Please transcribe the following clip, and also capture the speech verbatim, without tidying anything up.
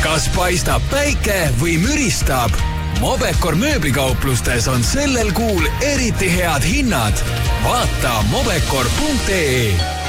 Kas paistab päike või müristab? Mobekor mööblikauplustes on sellel kuul eriti head hinnad. Vaata mobekor punkt ee.